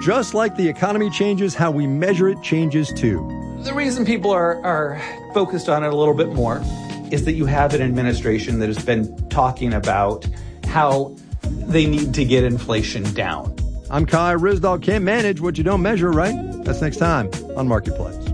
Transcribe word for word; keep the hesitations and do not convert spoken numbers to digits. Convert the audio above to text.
just like the economy changes, how we measure it changes too. The reason people are, are focused on it a little bit more is that you have an administration that has been talking about how they need to get inflation down. I'm Kai Ryssdal. Can't manage what you don't measure, right? That's next time on Marketplace.